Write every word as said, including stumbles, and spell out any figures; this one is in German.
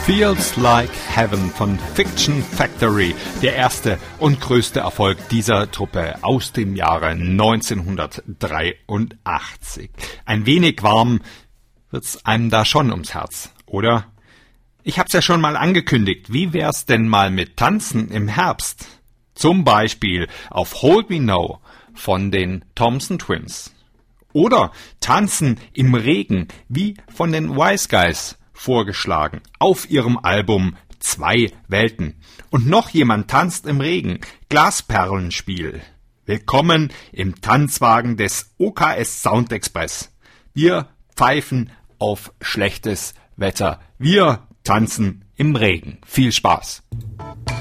Feels Like Heaven von Fiction Factory, der erste und größte Erfolg dieser Truppe aus dem Jahre neunzehnhundertdreiundachtzig. Ein wenig warm wird's einem da schon ums Herz, oder? Ich hab's ja schon mal angekündigt, wie wär's denn mal mit Tanzen im Herbst? Zum Beispiel auf Hold Me Now von den Thompson Twins. Oder Tanzen im Regen, wie von den Wise Guys vorgeschlagen, auf ihrem Album Zwei Welten. Und noch jemand tanzt im Regen, Glasperlenspiel. Willkommen im Tanzwagen des O K S Sound Express. Wir pfeifen auf schlechtes Wetter. Wir tanzen im Regen. Viel Spaß!